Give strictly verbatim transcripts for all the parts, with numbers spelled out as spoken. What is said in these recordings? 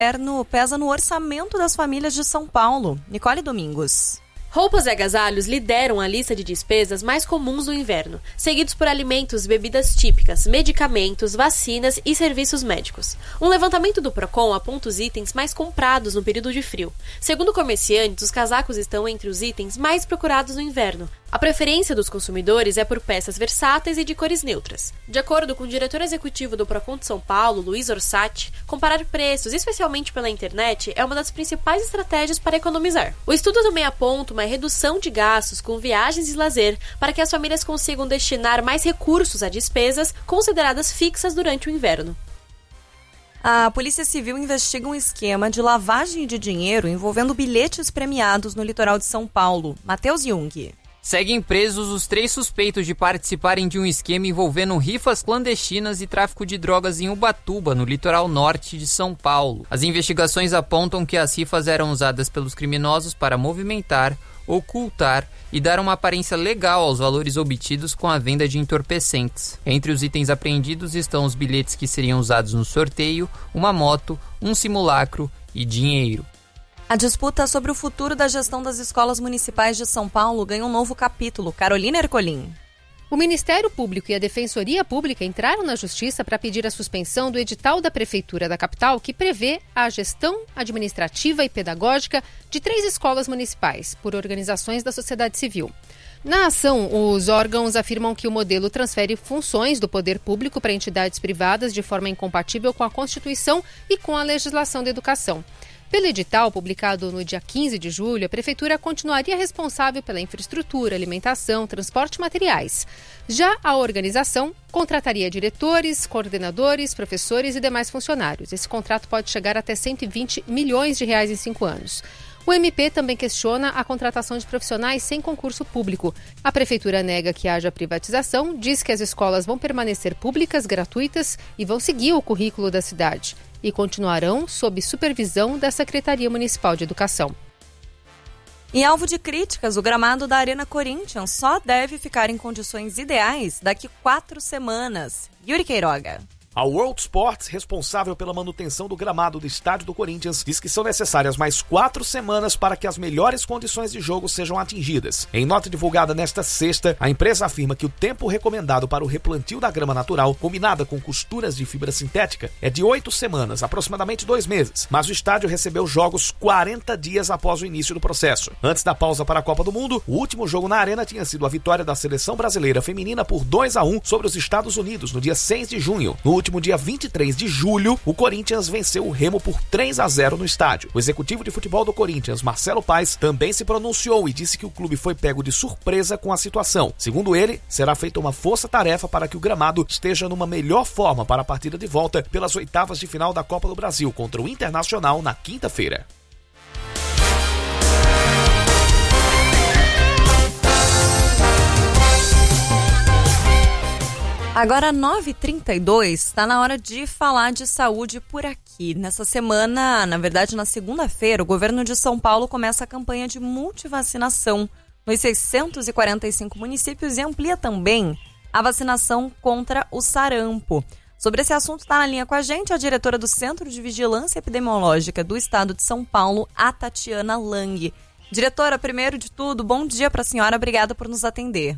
inverno pesa no orçamento das famílias de São Paulo. Nicole Domingos. Roupas e agasalhos lideram a lista de despesas mais comuns no inverno, seguidos por alimentos e bebidas típicas, medicamentos, vacinas e serviços médicos. Um levantamento do Procon aponta os itens mais comprados no período de frio. Segundo comerciantes, os casacos estão entre os itens mais procurados no inverno. A preferência dos consumidores é por peças versáteis e de cores neutras. De acordo com o diretor executivo do Procon de São Paulo, Luiz Orsatti, comparar preços, especialmente pela internet, é uma das principais estratégias para economizar. O estudo também aponta uma redução de gastos com viagens e lazer para que as famílias consigam destinar mais recursos a despesas consideradas fixas durante o inverno. A Polícia Civil investiga um esquema de lavagem de dinheiro envolvendo bilhetes premiados no litoral de São Paulo. Matheus Jung. Seguem presos os três suspeitos de participarem de um esquema envolvendo rifas clandestinas e tráfico de drogas em Ubatuba, no litoral norte de São Paulo. As investigações apontam que as rifas eram usadas pelos criminosos para movimentar, ocultar e dar uma aparência legal aos valores obtidos com a venda de entorpecentes. Entre os itens apreendidos estão os bilhetes que seriam usados no sorteio, uma moto, um simulacro e dinheiro. A disputa sobre o futuro da gestão das escolas municipais de São Paulo ganha um novo capítulo. Carolina Ercolim. O Ministério Público e a Defensoria Pública entraram na Justiça para pedir a suspensão do edital da Prefeitura da capital que prevê a gestão administrativa e pedagógica de três escolas municipais por organizações da sociedade civil. Na ação, os órgãos afirmam que o modelo transfere funções do poder público para entidades privadas de forma incompatível com a Constituição e com a legislação da educação. Pelo edital, publicado no dia quinze de julho, a Prefeitura continuaria responsável pela infraestrutura, alimentação, transporte e materiais. Já a organização contrataria diretores, coordenadores, professores e demais funcionários. Esse contrato pode chegar até cento e vinte milhões de reais em cinco anos. O M P também questiona a contratação de profissionais sem concurso público. A Prefeitura nega que haja privatização, diz que as escolas vão permanecer públicas, gratuitas e vão seguir o currículo da cidade e continuarão sob supervisão da Secretaria Municipal de Educação. Em alvo de críticas, o gramado da Arena Corinthians só deve ficar em condições ideais daqui quatro semanas. Yuri Queiroga. A World Sports, responsável pela manutenção do gramado do estádio do Corinthians, diz que são necessárias mais quatro semanas para que as melhores condições de jogo sejam atingidas. Em nota divulgada nesta sexta, a empresa afirma que o tempo recomendado para o replantio da grama natural, combinada com costuras de fibra sintética, é de oito semanas, aproximadamente dois meses. Mas o estádio recebeu jogos quarenta dias após o início do processo. Antes da pausa para a Copa do Mundo, o último jogo na arena tinha sido a vitória da seleção brasileira feminina por dois a um sobre os Estados Unidos, no dia seis de junho. No último dia vinte e três de julho, o Corinthians venceu o Remo por três a zero no estádio. O executivo de futebol do Corinthians, Marcelo Paes, também se pronunciou e disse que o clube foi pego de surpresa com a situação. Segundo ele, será feita uma força-tarefa para que o gramado esteja numa melhor forma para a partida de volta pelas oitavas de final da Copa do Brasil contra o Internacional na quinta-feira. Agora, nove e trinta e dois, está na hora de falar de saúde por aqui. Nessa semana, na verdade na segunda-feira, o governo de São Paulo começa a campanha de multivacinação nos seiscentos e quarenta e cinco municípios e amplia também a vacinação contra o sarampo. Sobre esse assunto está na linha com a gente a diretora do Centro de Vigilância Epidemiológica do Estado de São Paulo, a Tatiana Lang. Diretora, primeiro de tudo, bom dia para a senhora, obrigada por nos atender.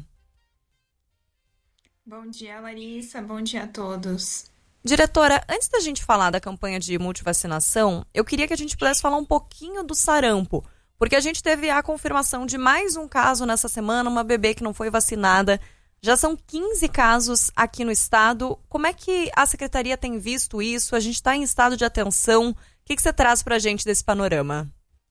Bom dia, Larissa. Bom dia a todos. Diretora, antes da gente falar da campanha de multivacinação, eu queria que a gente pudesse falar um pouquinho do sarampo, porque a gente teve a confirmação de mais um caso nessa semana, uma bebê que não foi vacinada. Já são quinze casos aqui no estado. Como é que a Secretaria tem visto isso? A gente está em estado de atenção. O que, que você traz para a gente desse panorama?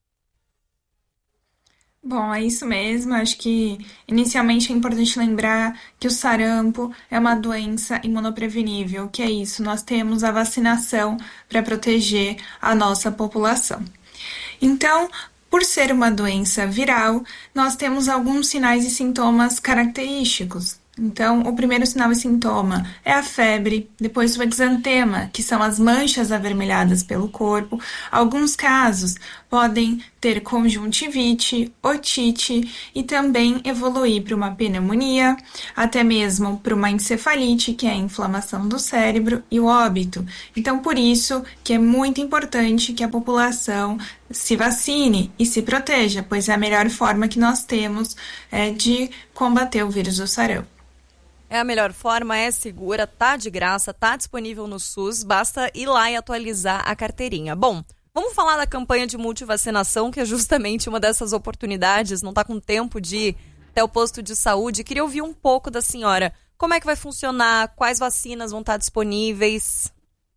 Bom, é isso mesmo. Acho que inicialmente é importante lembrar que o sarampo é uma doença imunoprevenível, que é isso, nós temos a vacinação para proteger a nossa população. Então, por ser uma doença viral, nós temos alguns sinais e sintomas característicos. Então, o primeiro sinal e sintoma é a febre, depois o exantema, que são as manchas avermelhadas pelo corpo. Alguns casos podem ter conjuntivite, otite e também evoluir para uma pneumonia, até mesmo para uma encefalite, que é a inflamação do cérebro, e o óbito. Então, por isso que é muito importante que a população se vacine e se proteja, pois é a melhor forma que nós temos é, de combater o vírus do sarampo. É a melhor forma, é segura, tá de graça, tá disponível no SUS, basta ir lá e atualizar a carteirinha. Bom, vamos falar da campanha de multivacinação, que é justamente uma dessas oportunidades, não tá com tempo de ir até o posto de saúde. Queria ouvir um pouco da senhora, como é que vai funcionar, quais vacinas vão estar disponíveis?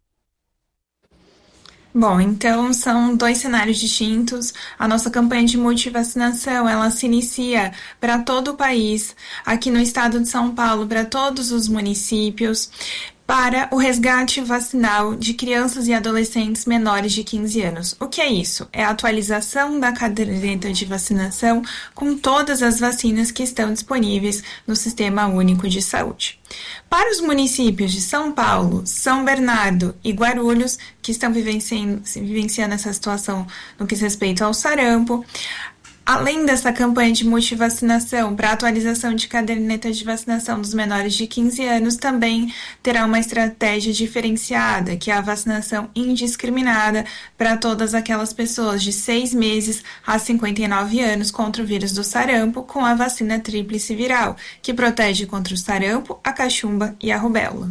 Bom, então são dois cenários distintos. A nossa campanha de multivacinação, ela se inicia para todo o país, aqui no estado de São Paulo, para todos os municípios, para o resgate vacinal de crianças e adolescentes menores de quinze anos. O que é isso? É a atualização da caderneta de vacinação com todas as vacinas que estão disponíveis no Sistema Único de Saúde. Para os municípios de São Paulo, São Bernardo e Guarulhos, que estão vivenciando, vivenciando essa situação no que diz respeito ao sarampo, além dessa campanha de multivacinação para atualização de caderneta de vacinação dos menores de quinze anos, também terá uma estratégia diferenciada, que é a vacinação indiscriminada para todas aquelas pessoas de seis meses a cinquenta e nove anos contra o vírus do sarampo, com a vacina tríplice viral, que protege contra o sarampo, a cachumba e a rubéola.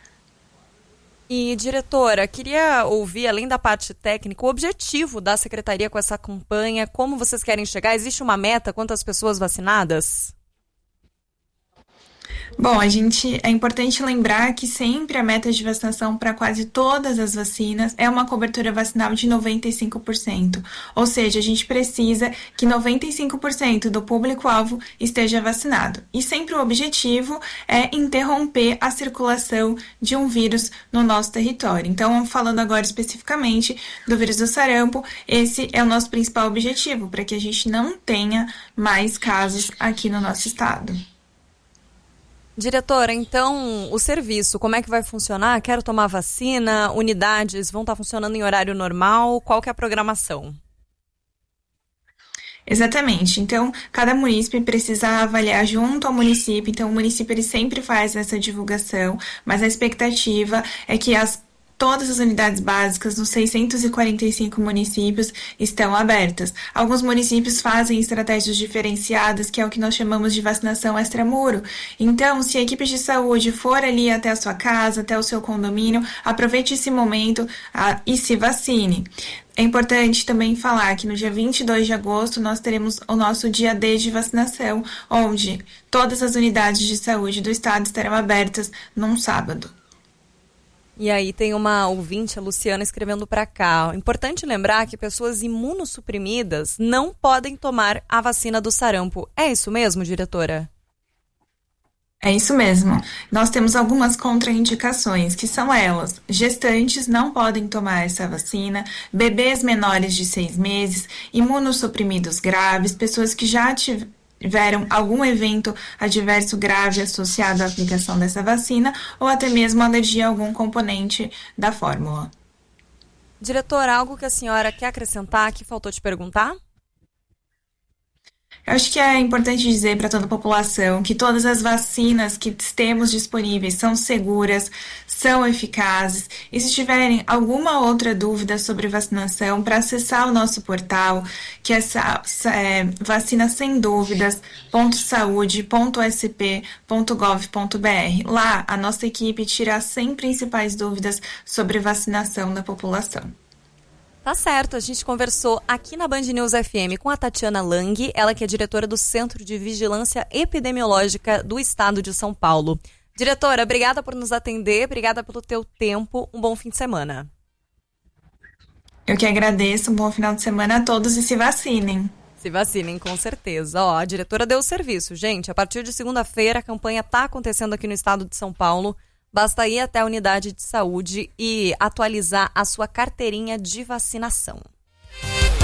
E, diretora, queria ouvir, além da parte técnica, o objetivo da Secretaria com essa campanha, como vocês querem chegar? Existe uma meta? Quantas pessoas vacinadas? Bom, a gente é importante lembrar que sempre a meta de vacinação para quase todas as vacinas é uma cobertura vacinal de noventa e cinco por cento. Ou seja, a gente precisa que noventa e cinco por cento do público-alvo esteja vacinado. E sempre o objetivo é interromper a circulação de um vírus no nosso território. Então, falando agora especificamente do vírus do sarampo, esse é o nosso principal objetivo, para que a gente não tenha mais casos aqui no nosso estado. Diretora, então, o serviço, como é que vai funcionar? Quero tomar vacina, unidades vão estar funcionando em horário normal? Qual que é a programação? Exatamente. Então, cada munícipe precisa avaliar junto ao município. Então, o município ele sempre faz essa divulgação, mas a expectativa é que as todas as unidades básicas nos seiscentos e quarenta e cinco municípios estão abertas. Alguns municípios fazem estratégias diferenciadas, que é o que nós chamamos de vacinação extramuro. Então, se a equipe de saúde for ali até a sua casa, até o seu condomínio, aproveite esse momento ah, e se vacine. É importante também falar que no dia vinte e dois de agosto nós teremos o nosso dia D de vacinação, onde todas as unidades de saúde do estado estarão abertas num sábado. E aí tem uma ouvinte, a Luciana, escrevendo para cá. Importante lembrar que pessoas imunossuprimidas não podem tomar a vacina do sarampo. É isso mesmo, diretora? É isso mesmo. Nós temos algumas contraindicações, que são elas: gestantes não podem tomar essa vacina, bebês menores de seis meses, imunossuprimidos graves, pessoas que já tiveram tiveram algum evento adverso grave associado à aplicação dessa vacina ou até mesmo alergia a algum componente da fórmula. Diretora, algo que a senhora quer acrescentar que faltou te perguntar? Eu acho que é importante dizer para toda a população que todas as vacinas que temos disponíveis são seguras, são eficazes. E se tiverem alguma outra dúvida sobre vacinação, para acessar o nosso portal, que é, é vacina sem dúvidas ponto saúde ponto s p ponto gov ponto b r. Lá, a nossa equipe tira as cem principais dúvidas sobre vacinação da população. Tá certo, a gente conversou aqui na Band News F M com a Tatiana Lang, ela que é diretora do Centro de Vigilância Epidemiológica do Estado de São Paulo. Diretora, obrigada por nos atender, obrigada pelo teu tempo, um bom fim de semana. Eu que agradeço, um bom final de semana a todos e se vacinem. Se vacinem, com certeza. Ó, a diretora deu o serviço, gente. A partir de segunda-feira, a campanha está acontecendo aqui no estado de São Paulo. Basta ir até a unidade de saúde e atualizar a sua carteirinha de vacinação.